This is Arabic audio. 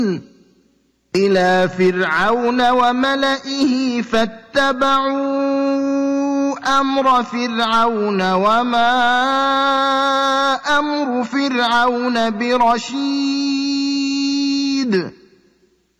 إِلَىٰ فِرْعَوْنَ وَمَلَئِهِ فَاتَّبَعُوا أَمْرَ فِرْعَوْنَ ۖ وَمَا أَمْرُ فِرْعَوْنَ بِرَشِيدٍ